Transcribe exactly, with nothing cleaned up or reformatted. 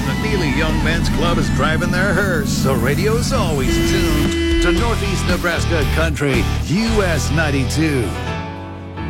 and the Neely Young Men's Club is driving their hearse, so radio is always tuned to Northeast Nebraska Country, U S ninety-two.